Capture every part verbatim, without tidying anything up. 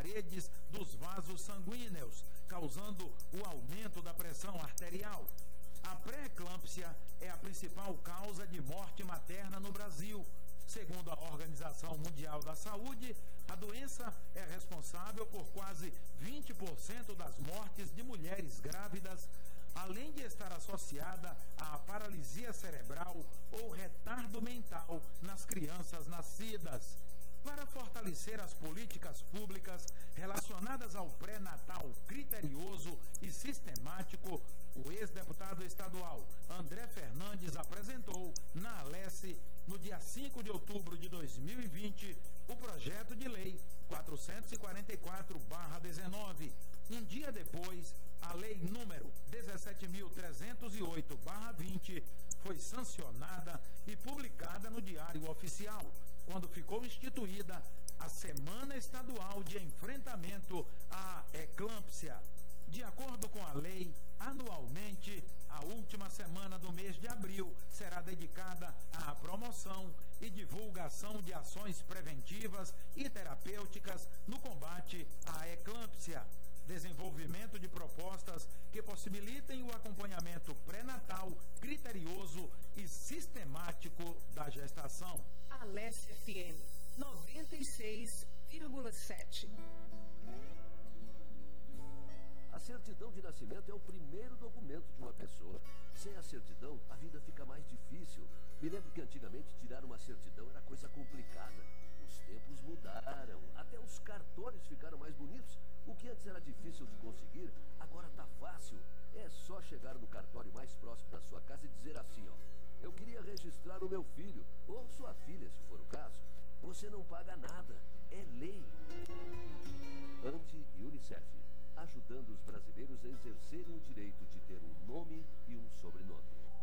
paredes dos vasos sanguíneos, causando o aumento da pressão arterial. A pré-eclâmpsia é a principal causa de morte materna no Brasil. Segundo a Organização Mundial da Saúde, a doença é responsável por quase vinte por cento das mortes de mulheres grávidas, além de estar associada à paralisia cerebral ou retardo mental nas crianças nascidas. Para fortalecer as políticas públicas relacionadas ao pré-natal criterioso e sistemático, o ex-deputado estadual André Fernandes apresentou na Alesse, no dia cinco de outubro de dois mil e vinte, o projeto de lei quatrocentos e quarenta e quatro barra dezenove. Um dia depois, a lei número dezessete mil trezentos e oito barra vinte foi sancionada e publicada no Diário Oficial, quando ficou instituída a Semana Estadual de Enfrentamento à Eclâmpsia. De acordo com a lei, anualmente, a última semana do mês de abril será dedicada à promoção e divulgação de ações preventivas e terapêuticas no combate à eclâmpsia, desenvolvimento de propostas que possibilitem o acompanhamento pré-natal criterioso e sistemático da gestação. Alesse F M noventa e seis vírgula sete. A certidão de nascimento é o primeiro documento de uma pessoa. Sem a certidão, a vida fica mais difícil. Me lembro que antigamente tirar uma certidão era coisa complicada. Os tempos mudaram, até os cartórios ficaram mais bonitos. O que antes era difícil de conseguir, agora tá fácil. É só chegar no cartório mais próximo da sua casa e dizer assim, ó: eu queria registrar o meu filho, ou sua filha, se for o caso. Você não paga nada, é lei. Ande e Unicef, ajudando os brasileiros a exercerem o direito de ter um nome e um sobrenome.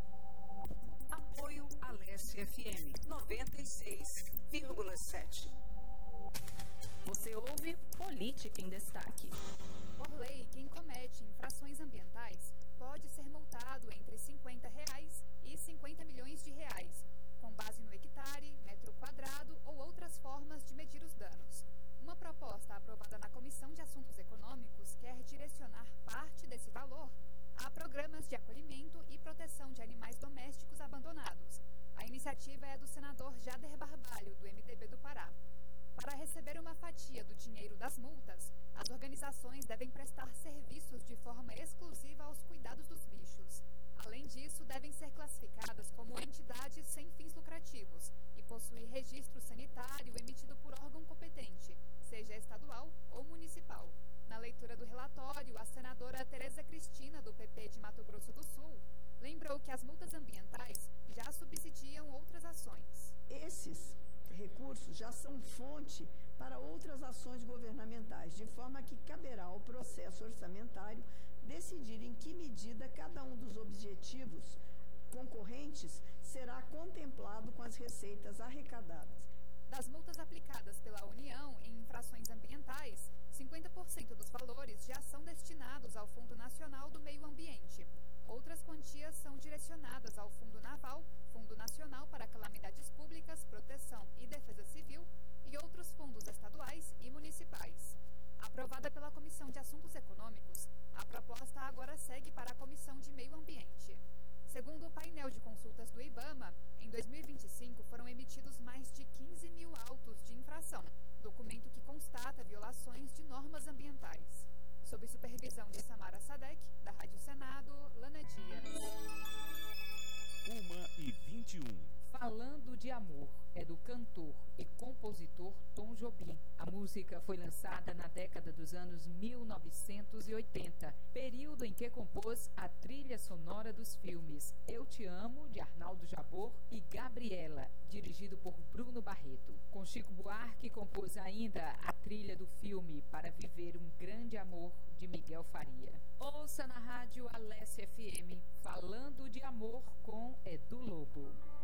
Apoio Alesse F M noventa e seis vírgula sete. Você ouve Política em Destaque. Por lei, quem comete infrações ambientais pode ser multado entre cinquenta reais e cinquenta milhões de reais, com base no hectare, metro quadrado ou outras formas de medir os danos. Uma proposta aprovada na Comissão de Assuntos Econômicos quer direcionar parte desse valor a programas de acolhimento e proteção de animais domésticos abandonados. A iniciativa é do senador Jader Barbalho, do M D B do Pará. Para receber uma fatia do dinheiro das multas, as organizações devem prestar serviços de forma exclusiva aos cuidados dos bichos. Além disso, devem ser classificadas como entidades sem fins lucrativos e possuir registro sanitário emitido por órgão competente, seja estadual ou municipal. Na leitura do relatório, a senadora Tereza Cristina, do P P de Mato Grosso do Sul, lembrou que as multas ambientais já subsidiam outras ações. Esses recursos já são fonte para outras ações governamentais, de forma que caberá ao processo orçamentário decidir em que medida cada um dos objetivos concorrentes será contemplado com as receitas arrecadadas. Das multas aplicadas pela União em infrações ambientais, cinquenta por cento dos valores já são destinados ao Fundo Nacional do Meio Ambiente. Outras quantias são direcionadas ao Fundo Naval, Fundo Nacional para Calamidades Públicas, Proteção e Defesa Civil e outros fundos estaduais e municipais. Aprovada pela Comissão de Assuntos Econômicos, a proposta agora segue para a Comissão de Meio Ambiente. Segundo o painel de consultas do IBAMA, em dois mil e vinte e cinco foram emitidos mais de quinze mil autos de infração, documento que constata violações de normas ambientais. Sob supervisão de Samara Sadek, da Rádio Senado, Lana Dias. uma e vinte e um. Falando de Amor, é do cantor e compositor Tom Jobim. A música foi lançada na década dos anos mil novecentos e oitenta, período em que compôs a trilha sonora dos filmes Eu Te Amo, de Arnaldo Jabor, e Gabriela, dirigido por Bruno Barreto. Com Chico Buarque, compôs ainda a trilha do filme Para Viver um Grande Amor, de Miguel Faria. Ouça na rádio Alesse F M, Falando de Amor, com Edu Lobo.